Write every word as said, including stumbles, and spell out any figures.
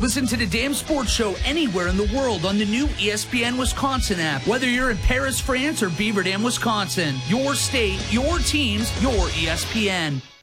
Listen to the Damn Sports Show anywhere in the world on the new E S P N Wisconsin app. Whether you're in Paris, France, or Beaver Dam, Wisconsin, your state, your teams, your E S P N.